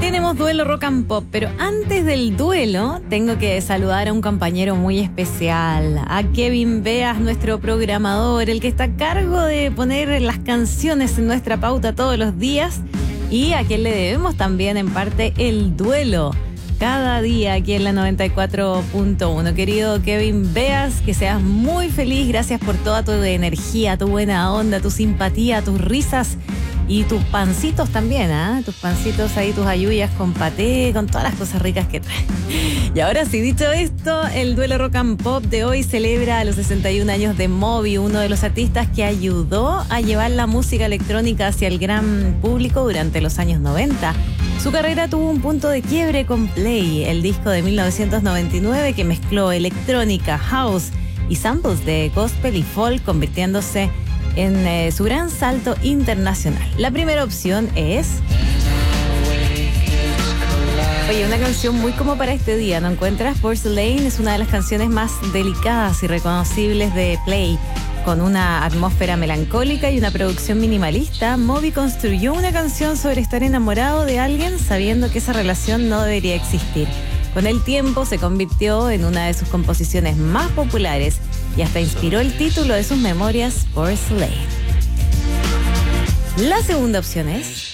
Tenemos duelo rock and pop, pero antes del duelo tengo que saludar a un compañero muy especial, a Kevin Beas, nuestro programador, el que está a cargo de poner las canciones en nuestra pauta todos los días y a quien le debemos también en parte el duelo cada día aquí en la 94.1. Querido Kevin Beas, que seas muy feliz, gracias por toda tu energía, tu buena onda, tu simpatía, tus risas y tus pancitos también, ¿ah? Tus pancitos ahí, tus halluyas con paté, con todas las cosas ricas que traen. Y ahora sí, dicho esto, el duelo rock and pop de hoy celebra los 61 años de Moby, uno de los artistas que ayudó a llevar la música electrónica hacia el gran público durante los años 90. Su carrera tuvo un punto de quiebre con Play, el disco de 1999 que mezcló electrónica, house y samples de gospel y folk, convirtiéndose en su gran salto internacional. La primera opción es... Oye, una canción muy como para este día, ¿no encuentras? Porcelain es una de las canciones más delicadas y reconocibles de Play. Con una atmósfera melancólica y una producción minimalista, Moby construyó una canción sobre estar enamorado de alguien sabiendo que esa relación no debería existir. Con el tiempo se convirtió en una de sus composiciones más populares y hasta inspiró el título de sus memorias, Porcelain. La segunda opción es...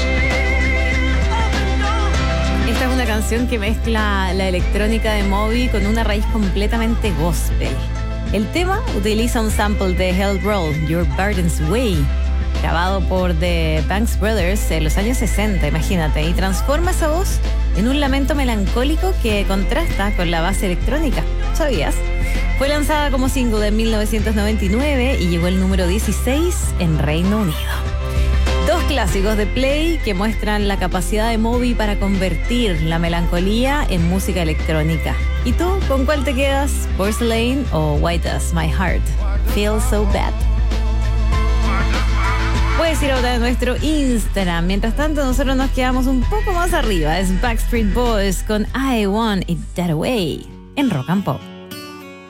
Esta es una canción que mezcla la electrónica de Moby con una raíz completamente gospel. El tema utiliza un sample de Hell Roll, Your Burden's Way, grabado por The Banks Brothers en los años 60, imagínate, y transforma esa voz en un lamento melancólico que contrasta con la base electrónica. ¿Sabías? Fue lanzada como single en 1999 y llegó al número 16 en Reino Unido. Dos clásicos de Play que muestran la capacidad de Moby para convertir la melancolía en música electrónica. ¿Y tú, con cuál te quedas? ¿Porcelain o Why Does My Heart Feel So Bad? Puedes ir a votar en nuestro Instagram. Mientras tanto, nosotros nos quedamos un poco más arriba. Es Backstreet Boys con I Want It That Way en Rock and Pop.